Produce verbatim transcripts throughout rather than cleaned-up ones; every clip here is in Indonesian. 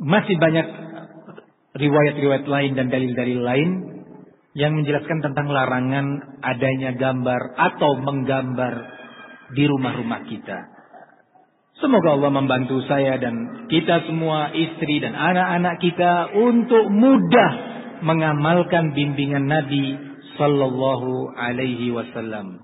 masih banyak riwayat-riwayat lain dan dalil-dalil lain yang menjelaskan tentang larangan adanya gambar atau menggambar di rumah-rumah kita. Semoga Allah membantu saya dan kita semua, istri dan anak-anak kita, untuk mudah mengamalkan bimbingan Nabi Sallallahu Alaihi Wasallam.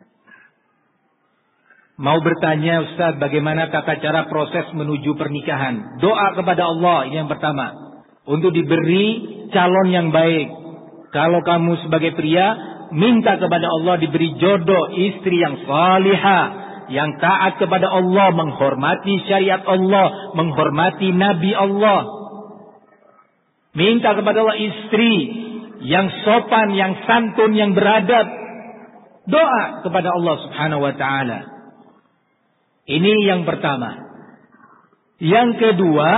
Mau bertanya, Ustaz, bagaimana tata cara proses menuju pernikahan? Doa kepada Allah yang pertama, untuk diberi calon yang baik. Kalau kamu sebagai pria, minta kepada Allah diberi jodoh istri yang salihah, yang taat kepada Allah, menghormati syariat Allah, menghormati Nabi Allah. Minta kepada Allah istri yang sopan, yang santun, yang beradab. Doa kepada Allah Subhanahu wa taala. Ini yang pertama. Yang kedua,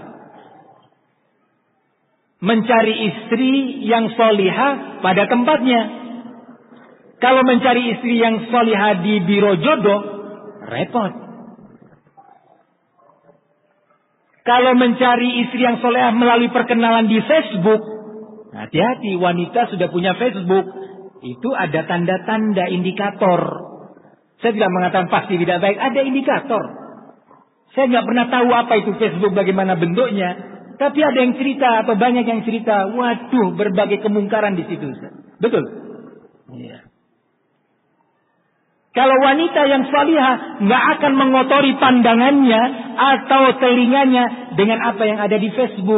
mencari istri yang solihah pada tempatnya. Kalau mencari istri yang solihah di biro jodoh, repot. Kalau mencari istri yang solihah melalui perkenalan di Facebook, hati-hati, wanita sudah punya Facebook, itu ada tanda-tanda indikator. Saya tidak mengatakan pasti tidak baik, ada indikator. Saya nggak pernah tahu apa itu Facebook, bagaimana bentuknya. Tapi ada yang cerita atau banyak yang cerita, waduh, berbagai kemungkaran di situ. Betul? Iya. Kalau wanita yang salihah nggak akan mengotori pandangannya atau telinganya dengan apa yang ada di Facebook.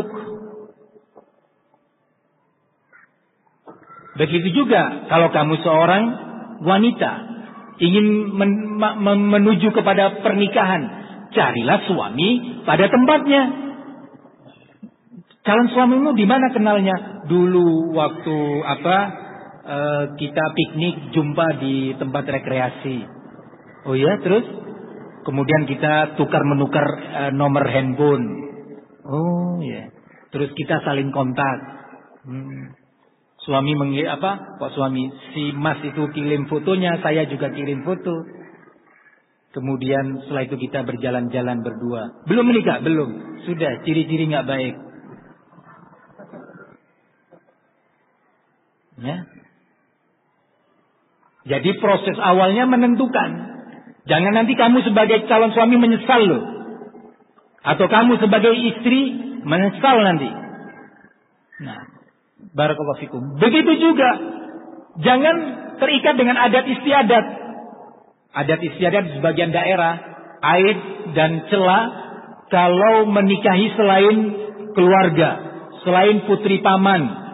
Begitu juga kalau kamu seorang wanita ingin men men menuju kepada pernikahan, carilah suami pada tempatnya. Calon suamimu di mana kenalnya? Dulu waktu apa e, kita piknik jumpa di tempat rekreasi. Oh ya, terus kemudian kita tukar menukar e, nomor handphone. Oh ya, terus kita saling kontak. Hmm. Suami mengirim apa? Pak suami, si Mas itu kirim fotonya, saya juga kirim foto. Kemudian setelah itu kita berjalan-jalan berdua. Belum menikah, belum. Sudah ciri-ciri nggak baik. Ya. Jadi proses awalnya menentukan. Jangan nanti kamu sebagai calon suami menyesal loh. Atau kamu sebagai istri menyesal nanti. Nah, barakallahu fikum. Begitu juga, jangan terikat dengan adat istiadat. Adat istiadat di sebagian daerah, aib dan cela kalau menikahi selain keluarga, selain putri paman.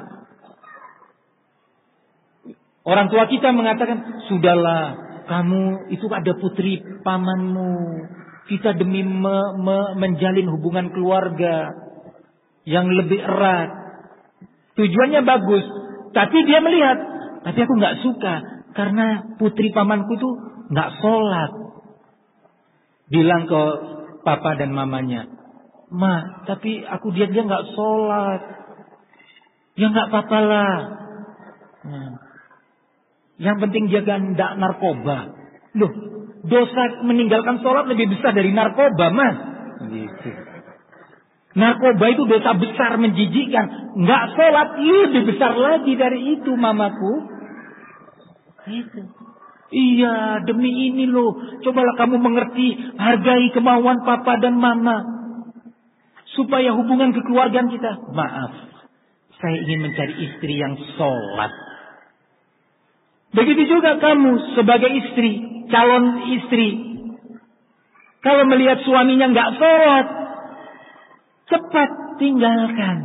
Orang tua kita mengatakan, sudahlah, kamu itu ada putri pamanmu. Kita demi me, me, menjalin hubungan keluarga yang lebih erat. Tujuannya bagus, tapi dia melihat, tapi aku nggak suka karena putri pamanku itu nggak sholat. Bilang ke papa dan mamanya, ma, tapi aku dia dia nggak sholat. Ya nggak apa-apa lah. Nah. Yang penting jaga tidak narkoba. Loh, dosa meninggalkan sholat lebih besar dari narkoba, mas. Gitu. Narkoba itu dosa besar, menjijikkan. Nggak sholat lebih besar lagi dari itu, mamaku. Itu. Iya, demi ini loh. Cobalah kamu mengerti, hargai kemauan papa dan mama, supaya hubungan kekeluargaan kita. Maaf, saya ingin mencari istri yang sholat. Begitu juga kamu sebagai istri, calon istri. Kalau melihat suaminya nggak sholat, cepat tinggalkan.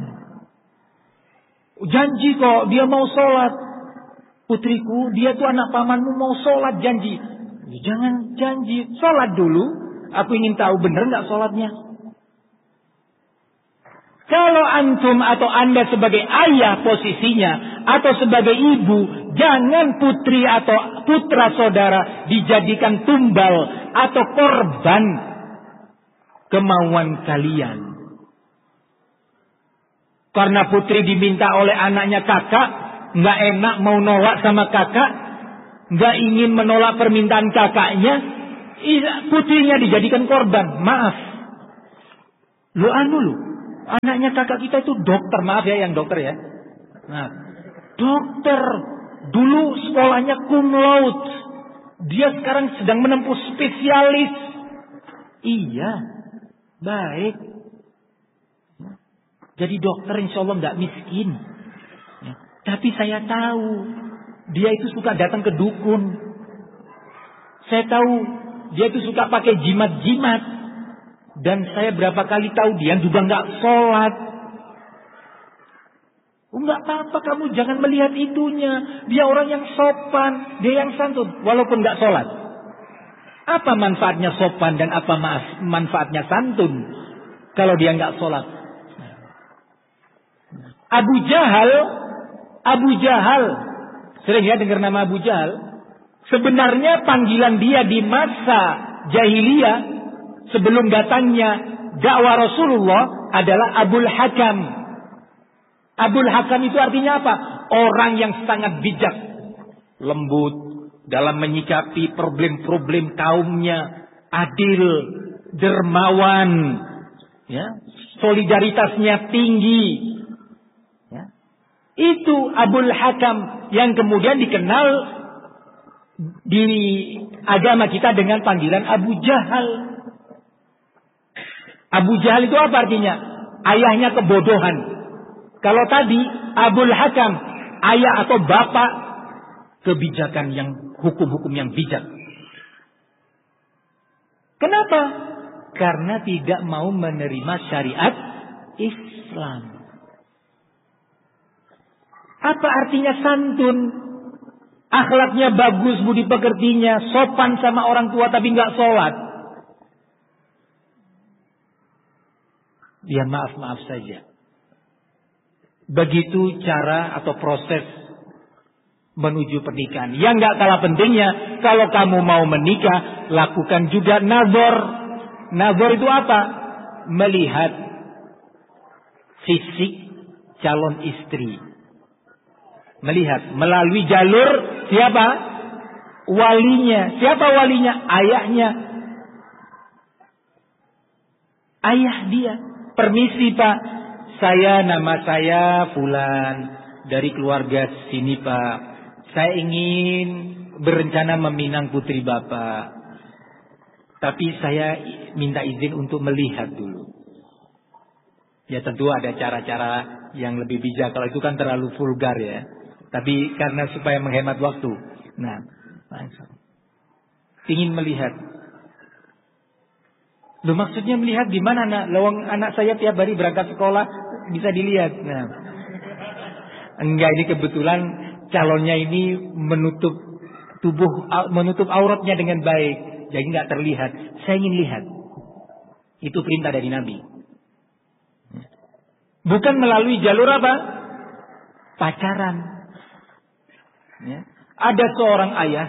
Janji kok dia mau sholat. Putriku, dia tuh anak pamanmu, mau sholat, janji. Jangan janji, sholat dulu. Aku ingin tahu benar nggak sholatnya. Kalau antum atau anda sebagai ayah posisinya, atau sebagai ibu, jangan putri atau putra saudara dijadikan tumbal atau korban kemauan kalian. Karena putri diminta oleh anaknya kakak, nggak enak mau nolak sama kakak, nggak ingin menolak permintaan kakaknya, putrinya dijadikan korban. Maaf, lu anu lu. Anaknya kakak kita itu dokter, maaf ya yang dokter ya. Nah, dokter dulu sekolahnya cum laude. Dia sekarang sedang menempuh spesialis. Iya, baik. Jadi dokter insya Allah nggak miskin. Tapi saya tahu dia itu suka datang ke dukun. Saya tahu dia itu suka pakai jimat-jimat. Dan saya berapa kali tahu dia juga nggak sholat. Oh, nggak apa-apa, kamu jangan melihat itunya. Dia orang yang sopan, dia yang santun, walaupun nggak sholat. Apa manfaatnya sopan dan apa manfaatnya santun kalau dia nggak sholat? Abu Jahal, Abu Jahal, sering ya dengar nama Abu Jahal. Sebenarnya panggilan dia di masa jahiliyah sebelum datangnya dakwah Rasulullah adalah Abul Hakam. Abul Hakam itu artinya apa? Orang yang sangat bijak, lembut dalam menyikapi problem-problem kaumnya, adil, dermawan, ya, solidaritasnya tinggi. Ya. Itu Abul Hakam yang kemudian dikenal di agama kita dengan panggilan Abu Jahal. Abu Jahal itu apa artinya? Ayahnya kebodohan. Kalau tadi Abul Hakam, ayah atau bapak kebijakan yang hukum-hukum yang bijak. Kenapa? Karena tidak mau menerima syariat Islam. Apa artinya santun? Akhlaknya bagus, budi pekertinya, sopan sama orang tua tapi nggak sholat. Ya maaf-maaf saja. Begitu cara atau proses menuju pernikahan. Yang nggak kalah pentingnya, kalau kamu mau menikah, lakukan juga nazar. Nazar itu apa? Melihat fisik calon istri. Melihat melalui jalur siapa? Walinya. Siapa walinya? Ayahnya. Ayah dia. Permisi Pak, saya nama saya Fulan dari keluarga sini Pak. Saya ingin berencana meminang putri Bapak. Tapi saya minta izin untuk melihat dulu. Ya tentu ada cara-cara yang lebih bijak. Kalau itu kan terlalu vulgar ya. Tapi karena supaya menghemat waktu. Nah, langsung. Ingin melihat. Loh maksudnya melihat gimana nak? Lawang anak saya tiap hari berangkat sekolah bisa dilihat. Nah, enggak, ini kebetulan calonnya ini menutup tubuh, menutup auratnya dengan baik, jadi nggak terlihat. Saya ingin lihat. Itu perintah dari Nabi. Bukan melalui jalur apa? Pacaran. Ya. Ada seorang ayah,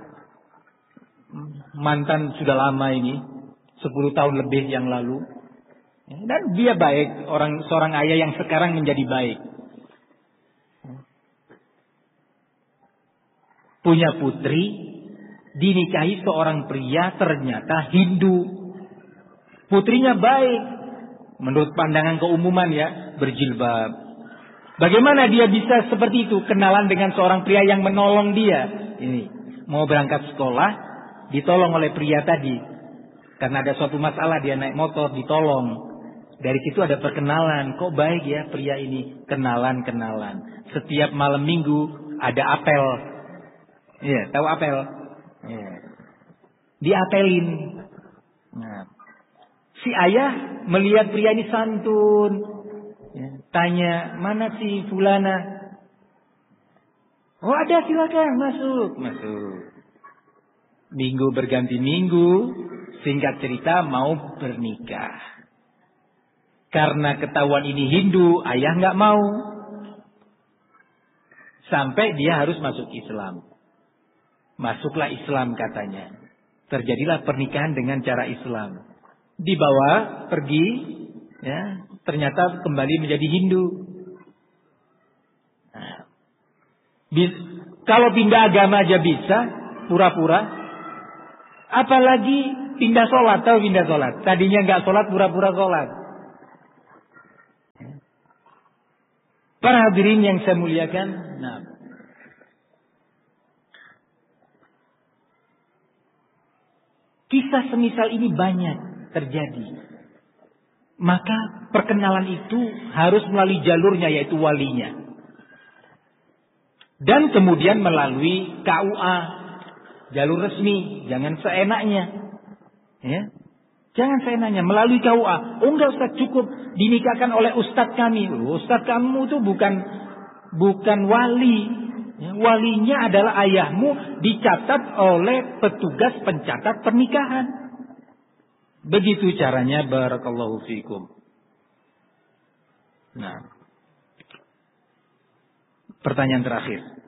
mantan sudah lama ini, sepuluh tahun lebih yang lalu. Dan dia baik, orang seorang ayah yang sekarang menjadi baik. Punya putri, dinikahi seorang pria ternyata Hindu. Putrinya baik, menurut pandangan keumuman ya, berjilbab. Bagaimana dia bisa seperti itu? Kenalan dengan seorang pria yang menolong dia. Ini mau berangkat sekolah, ditolong oleh pria tadi. Karena ada suatu masalah, dia naik motor, ditolong. Dari situ ada perkenalan. Kok baik ya pria ini? Kenalan-kenalan. Setiap malam minggu ada apel. Iya, tahu apel? Iya. Diapelin. Nah, si ayah melihat pria ini santun. Ya, tanya, mana si fulana? Oh ada, silakan masuk. Masuk. Minggu berganti minggu. Singkat cerita mau bernikah. Karena ketahuan ini Hindu, ayah nggak mau. Sampai dia harus masuk Islam. Masuklah Islam katanya. Terjadilah pernikahan dengan cara Islam. Dibawa pergi, ya, ternyata kembali menjadi Hindu. Nah, kalau pindah agama aja bisa, pura-pura. Apalagi pindah sholat, tahu pindah sholat. Tadinya nggak sholat, pura-pura sholat. Para hadirin yang saya muliakan, nah, kisah semisal ini banyak terjadi. Maka perkenalan itu harus melalui jalurnya, yaitu walinya. Dan kemudian melalui K U A, jalur resmi, jangan seenaknya. Ya. Jangan seenaknya, melalui K U A. Oh enggak Ustaz, cukup dinikahkan oleh ustadz kami. Ustadz kamu itu bukan bukan wali. Ya, walinya adalah ayahmu, dicatat oleh petugas pencatat pernikahan. Begitu caranya, barakallahu fikum. Nah, pertanyaan terakhir.